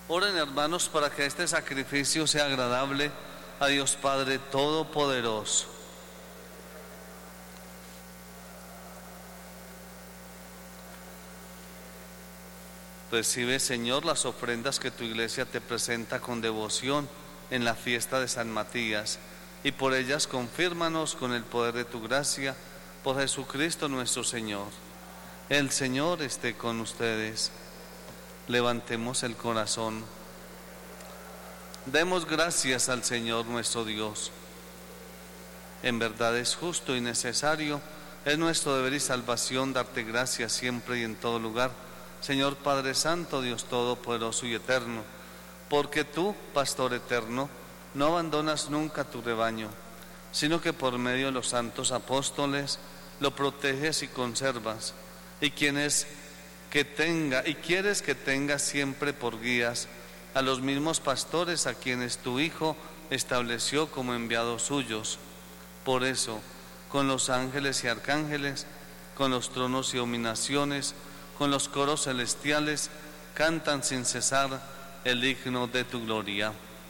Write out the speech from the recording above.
Oren, hermanos, para que este sacrificio sea agradable a Dios Padre Todopoderoso. Recibe, Señor, las ofrendas que tu Iglesia te presenta con devoción en la fiesta de San Matías, y por ellas confírmanos con el poder de tu gracia, por Jesucristo nuestro Señor. El Señor esté con ustedes. Levantemos el corazón. Demos gracias al Señor nuestro Dios. En verdad es justo y necesario, es nuestro deber y salvación darte gracias siempre y en todo lugar, Señor Padre Santo, Dios Todopoderoso y Eterno, porque tú, Pastor eterno, no abandonas nunca tu rebaño, sino que por medio de los santos apóstoles lo proteges y conservas, y quieres que tenga siempre por guías a los mismos pastores a quienes tu Hijo estableció como enviados suyos. Por eso, con los ángeles y arcángeles, con los tronos y dominaciones, con los coros celestiales, cantan sin cesar el himno de tu gloria.